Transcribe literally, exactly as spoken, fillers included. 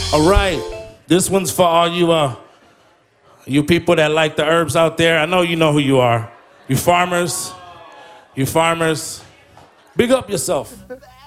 All right, this one's for all you uh, you people that like the herbs out there. I know you know who you are. You farmers, you farmers, big up yourself.